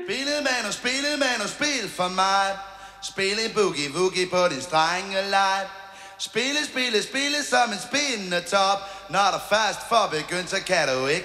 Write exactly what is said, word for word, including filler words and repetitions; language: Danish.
Spillet man og spillet man og spil for mig. Spille boogie woogie på din strenge leg. Spille, spille, spille som en spindende top. Når der først får begyndt, så kan du ikke